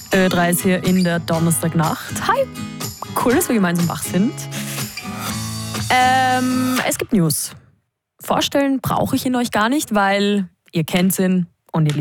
Ö3 ist hier in der Donnerstagnacht. Hi, cool, dass wir gemeinsam wach sind. Es gibt News. Vorstellen brauche ich ihn euch gar nicht, weil ihr kennt ihn und ihr liebt